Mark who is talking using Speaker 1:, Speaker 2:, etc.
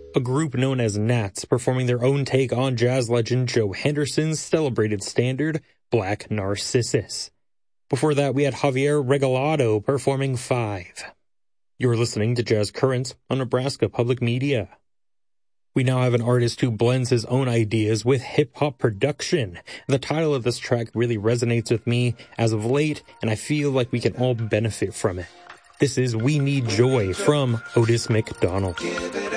Speaker 1: a group known as Nats performing their own take on jazz legend Joe Henderson's celebrated standard, Black Narcissus. Before that, we had Javier Regalado performing Five. You're listening to Jazz Currents on Nebraska Public Media. We now have an artist who blends his own ideas with hip-hop production. The title of this track really resonates with me as of late, and I feel like we can all benefit from it. This is We Need Joy from Otis McDonald.